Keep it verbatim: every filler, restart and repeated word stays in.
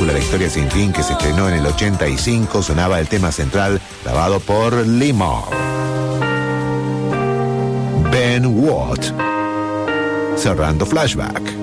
película La Historia Sin Fin, que se estrenó en el ochenta y cinco, sonaba el tema central grabado por Lee Moore. Ben Watt, cerrando Flashback.